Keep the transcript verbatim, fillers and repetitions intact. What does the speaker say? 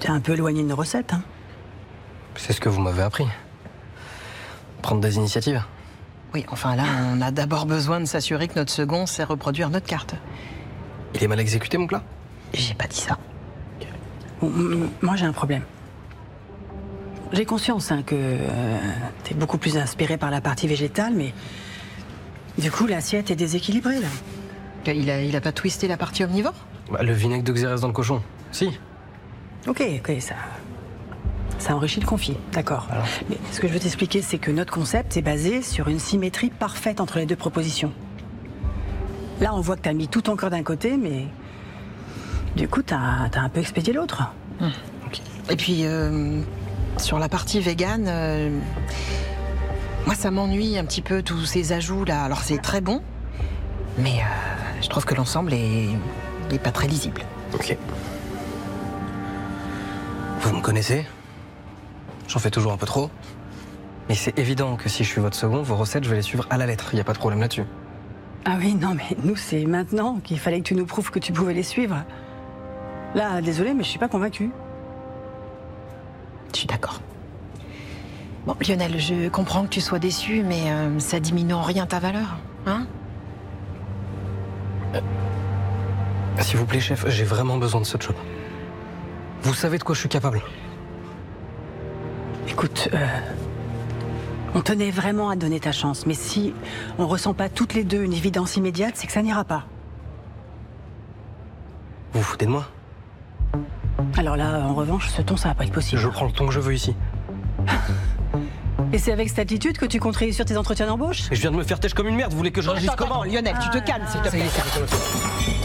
t'es un peu éloigné de nos recettes, hein. C'est ce que vous m'avez appris. Prendre des initiatives. Oui, enfin là, on a d'abord besoin de s'assurer que notre second sait reproduire notre carte. Il est mal exécuté, mon plat? J'ai pas dit ça. Bon, m- moi, j'ai un problème. J'ai conscience hein, que euh, t'es beaucoup plus inspiré par la partie végétale, mais du coup, l'assiette est déséquilibrée, là. Il a, il a pas twisté la partie omnivore? Bah, le vinaigre de Xérès dans le cochon. Si. Ok, ok, ça... Ça enrichit le confit, d'accord. Alors. Mais ce que je veux t'expliquer, c'est que notre concept est basé sur une symétrie parfaite entre les deux propositions. Là, on voit que t'as mis tout ton corps d'un côté, mais... Du coup, t'as t'as un peu expédié l'autre. Hum. Okay. Et puis, euh, sur la partie végane, euh, moi, ça m'ennuie un petit peu, tous ces ajouts-là. Alors, c'est très bon, mais euh, je trouve que l'ensemble est, est pas très lisible. Ok. Vous me connaissez? J'en fais toujours un peu trop. Mais c'est évident que si je suis votre second, vos recettes, je vais les suivre à la lettre. Il n'y a pas de problème là-dessus. Ah oui, non, mais nous, c'est maintenant qu'il fallait que tu nous prouves que tu pouvais les suivre. Là, désolé, mais je suis pas convaincue. Je suis d'accord. Bon, Lionel, je comprends que tu sois déçu, mais euh, ça diminue en rien ta valeur, hein? S'il vous plaît, chef, j'ai vraiment besoin de ce job. Vous savez de quoi je suis capable. Écoute, euh, on tenait vraiment à te donner ta chance, mais si on ressent pas toutes les deux une évidence immédiate, c'est que ça n'ira pas. Vous vous foutez de moi? Alors là, en revanche, ce ton, ça va pas être possible. Je prends le ton que je veux ici. Et c'est avec cette attitude que tu comptes réussir tes entretiens d'embauche? Et je viens de me faire têche comme une merde, vous voulez que je réagisse comment? Lionel, tu te calmes, s'il te plaît.